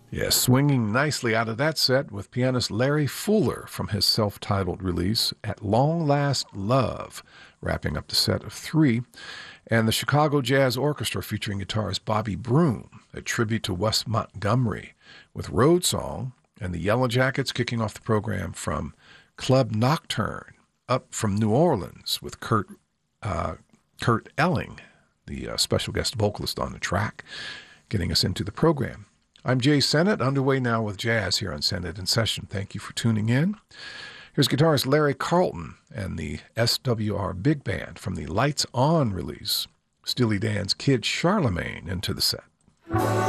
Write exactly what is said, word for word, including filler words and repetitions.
Yes, swinging nicely out of that set with pianist Larry Fuller from his self-titled release, At Long Last Love, wrapping up the set of three. And the Chicago Jazz Orchestra featuring guitarist Bobby Broom, a tribute to Wes Montgomery, with Road Song, and the Yellow Jackets kicking off the program from Club Nocturne, up from New Orleans with Kurt uh, Kurt Elling, the uh, special guest vocalist on the track, getting us into the program. I'm Jay Sennett, underway now with jazz here on Sennett in Session. Thank you for tuning in. Here's guitarist Larry Carlton and the S W R Big Band from the Lights On release, Steely Dan's Kid Charlemagne into the set.